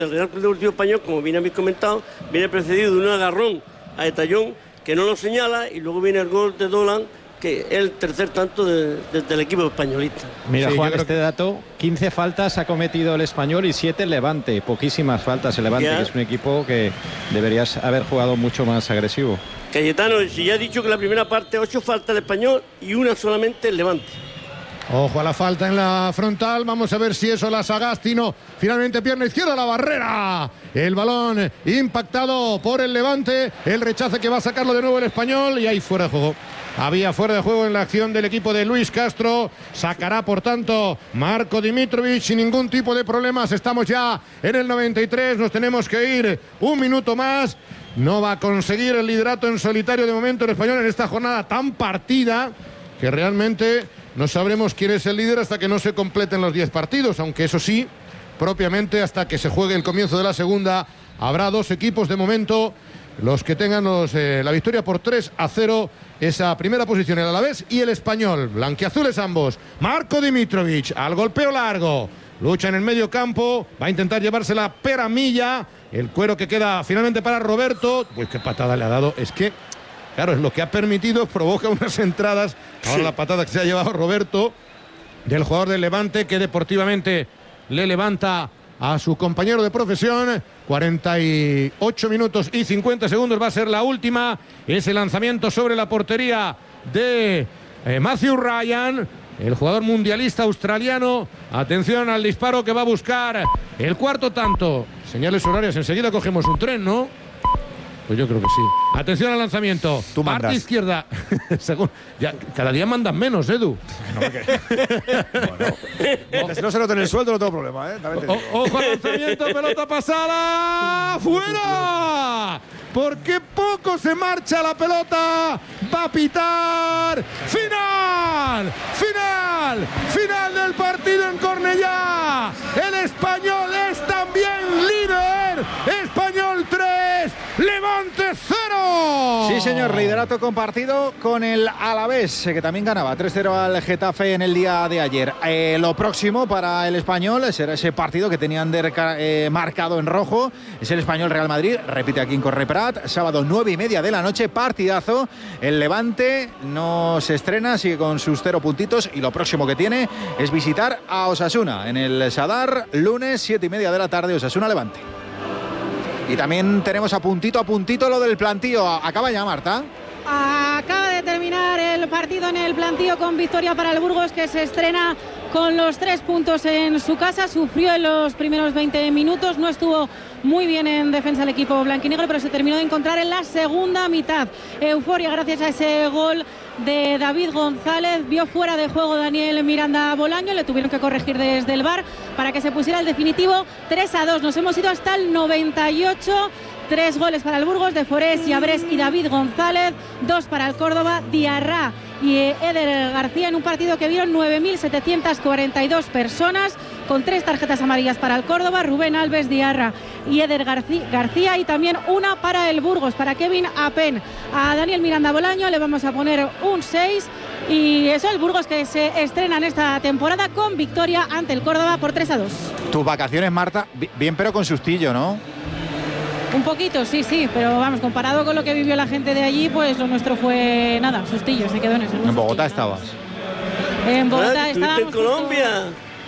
El Real Club Deportivo Español, como bien habéis comentado, viene precedido de un agarrón a Etallón que no lo señala, y luego viene el gol de Dolan, que es el tercer tanto del equipo españolista. Mira, Sí, Juan, este dato: 15 faltas ha cometido el Español y 7 el Levante. Poquísimas faltas el Levante, que es un equipo que deberías haber jugado mucho más agresivo. Cayetano, si ya ha dicho que la primera parte 8 faltas el Español y una solamente el Levante. Ojo a la falta en la frontal. Vamos a ver si eso la Sagasti. No, finalmente pierna izquierda, la barrera. El balón impactado por el Levante. El rechace que va a sacarlo de nuevo el Español. Y ahí fuera de juego. Había fuera de juego en la acción del equipo de Luis Castro. Sacará, por tanto, Marko Dimitrovic sin ningún tipo de problemas. Estamos ya en el 93. Nos tenemos que ir un minuto más. No va a conseguir el liderato en solitario de momento el Español en esta jornada tan partida, que realmente no sabremos quién es el líder hasta que no se completen los 10 partidos, aunque eso sí, propiamente hasta que se juegue el comienzo de la segunda, habrá 2 equipos de momento, los que tengan la victoria por 3-0, esa primera posición, el Alavés y el Español. Blanquiazules ambos. Marko Dimitrovic al golpeo largo, lucha en el medio campo, va a intentar llevársela Peramilla, el cuero que queda finalmente para Roberto. Pues qué patada le ha dado, es que claro, es lo que ha permitido, provoca unas entradas. Ahora sí, la patada que se ha llevado Roberto del jugador del Levante, que deportivamente le levanta a su compañero de profesión. 48 minutos y 50 segundos va a ser la última. Ese lanzamiento sobre la portería de Matthew Ryan, el jugador mundialista australiano. Atención al disparo que va a buscar el cuarto tanto. Señales horarias, enseguida cogemos un tren, ¿no? Pues yo creo que sí. Atención al lanzamiento. Tú mandas. Parte izquierda. Ya, cada día mandan menos, Edu. Si no se nota en el sueldo, no tengo problema, ¿eh? Ojo al lanzamiento, pelota pasada. ¡Fuera! ¿Por qué poco se marcha la pelota? Va a pitar. ¡Final! ¡Final! ¡Final del partido en Cornellá! El Español es también líder. Español 3, Levante 0. Sí, señor, liderato compartido con el Alavés, que también ganaba 3-0 al Getafe en el día de ayer. Lo próximo para el Español será ese partido que tenían marcado en rojo. Es el Español-Real Madrid, repite aquí en Correprat, sábado 9:30 de la noche, partidazo. El Levante no se estrena, sigue con sus 0 puntitos, y lo próximo que tiene es visitar a Osasuna en el Sadar, lunes 7:30 de la tarde, Osasuna-Levante. Y también tenemos a puntito lo del plantío. ¿Acaba ya, Marta? Acaba de terminar el partido en el plantío con victoria para el Burgos, que se estrena con los 3 puntos en su casa. Sufrió en los primeros 20 minutos, no estuvo muy bien en defensa el equipo blanquinegro, pero se terminó de encontrar en la segunda mitad. Euforia gracias a ese gol de David González. Vio fuera de juego Daniel Miranda Bolaño, le tuvieron que corregir desde el VAR para que se pusiera el definitivo 3-2. Nos hemos ido hasta el 98. 3 goles para el Burgos, de Forés, Llabrés y David González. 2 para el Córdoba, Diarra y Eder García, en un partido que vieron 9.742 personas, con 3 tarjetas amarillas para el Córdoba, Rubén Alves, Diarra y Eder García, y también una para el Burgos, para Kevin Apen. A Daniel Miranda Bolaño le vamos a poner un 6. Y eso, el Burgos, que se estrena en esta temporada con victoria ante el Córdoba por 3-2. Tus vacaciones, Marta, bien pero con sustillo, ¿no? Un poquito, sí, pero vamos, comparado con lo que vivió la gente de allí, pues lo nuestro fue nada, sustillo, se quedó en eso. ¿En Bogotá estabas? En Bogotá estábamos. ¿Estuviste en Colombia?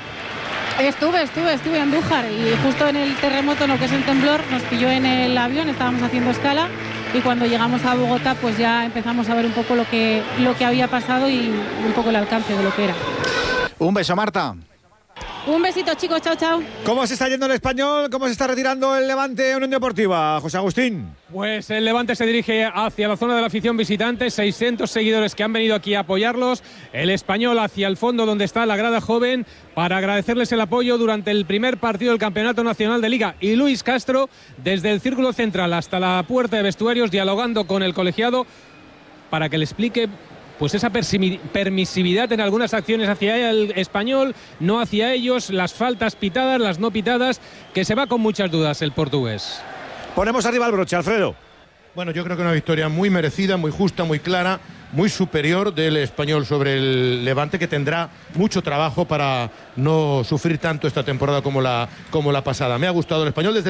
Estuve en Andújar, y justo en el terremoto, lo que es el temblor, nos pilló en el avión, estábamos haciendo escala, y cuando llegamos a Bogotá pues ya empezamos a ver un poco lo que había pasado y un poco el alcance de lo que era. Un beso, Marta. Un besito, chicos, chao. ¿Cómo se está yendo el Español? ¿Cómo se está retirando el Levante Unión Deportiva, José Agustín? Pues el Levante se dirige hacia la zona de la afición visitante, 600 seguidores que han venido aquí a apoyarlos. El Español hacia el fondo, donde está la grada joven, para agradecerles el apoyo durante el primer partido del Campeonato Nacional de Liga. Y Luis Castro, desde el círculo central hasta la puerta de vestuarios, dialogando con el colegiado para que le explique pues esa permisividad en algunas acciones hacia el Español, no hacia ellos, las faltas pitadas, las no pitadas, que se va con muchas dudas el portugués. Ponemos arriba el broche, Alfredo. Bueno, yo creo que una victoria muy merecida, muy justa, muy clara, muy superior del Español sobre el Levante, que tendrá mucho trabajo para no sufrir tanto esta temporada como la pasada. Me ha gustado el Español desde